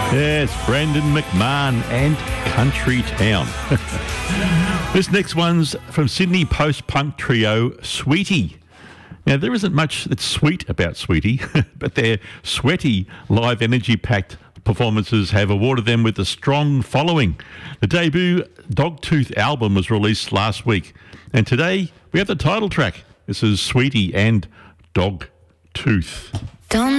Yes, Brandon McMahon and Country Town. This next one's from Sydney post-punk trio Sweetie. Now, there isn't much that's sweet about Sweetie, but their sweaty, live, energy-packed performances have awarded them with a strong following. The debut Dogtooth album was released last week, and today we have the title track. This is Sweetie and Dogtooth. Don't